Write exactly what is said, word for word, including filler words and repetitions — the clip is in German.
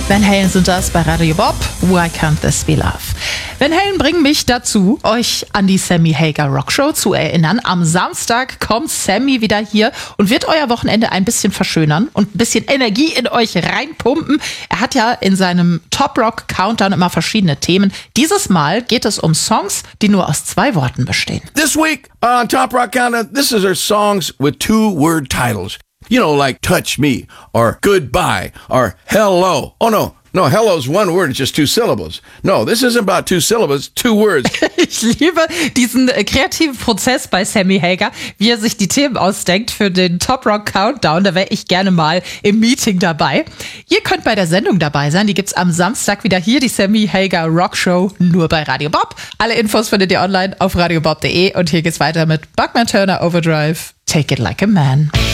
Van Halen sind das bei Radio Bob. Why Can't This Be Love? Van Halen bringen mich dazu, euch an die Sammy Hagar Rock Show zu erinnern. Am Samstag kommt Sammy wieder hier und wird euer Wochenende ein bisschen verschönern und ein bisschen Energie in euch reinpumpen. Er hat ja in seinem Top Rock Countdown immer verschiedene Themen. Dieses Mal geht es um Songs, die nur aus zwei Worten bestehen. This week on Top Rock Countdown, this is our songs with two-word titles. You know, like Touch Me, or Goodbye, or Hello. Oh, no. No, hello's one word, it's just two syllables. No, this isn't about two syllables, two words. Ich liebe diesen äh, kreativen Prozess bei Sammy Hagar, wie er sich die Themen ausdenkt für den Top Rock Countdown. Da wäre ich gerne mal im Meeting dabei. Ihr könnt bei der Sendung dabei sein. Die gibt's am Samstag wieder hier, die Sammy Hagar Rock Show, nur bei Radio Bob. Alle Infos findet ihr online auf radiobob punkt de und hier geht's weiter mit Buckman Turner Overdrive. Take It Like a Man.